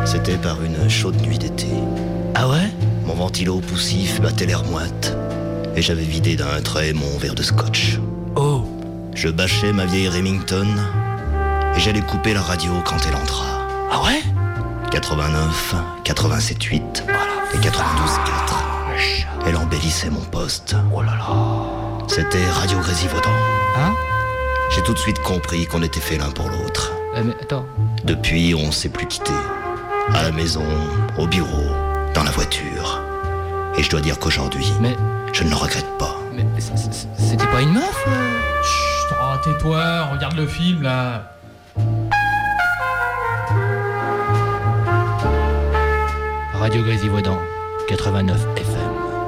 C'était par une chaude nuit d'été. Ah ouais? Mon ventilo poussif battait l'air moite et j'avais vidé d'un trait mon verre de scotch. Oh. Je bâchais ma vieille Remington et j'allais couper la radio quand elle entra. Ah ouais? 89, 87.8 et 92.4. Elle embellissait mon poste. Oh là là. C'était Radio Grésivaudan. Hein? J'ai tout de suite compris qu'on était fait l'un pour l'autre. Mais attends. Depuis, on s'est plus quitté. À la maison, au bureau, dans la voiture. Et je dois dire qu'aujourd'hui, Mais je ne le regrette pas. Mais c'était pas une meuf? Chut, oh, tais-toi, regarde le film là. Radio Grésivaudan, 89 FM.